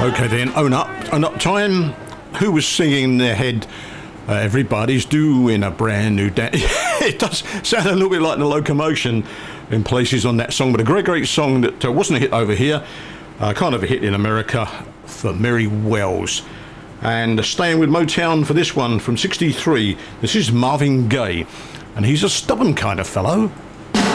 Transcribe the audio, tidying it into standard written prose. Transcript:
Okay then, own up time. Who was singing in their head, everybody's doing a brand new dance? It does sound a little bit like The Locomotion in places on that song, but a great song that wasn't a hit over here, kind of a hit in America for Mary Wells. And staying with Motown for this one from '63, this is Marvin Gaye, and he's a stubborn kind of fellow.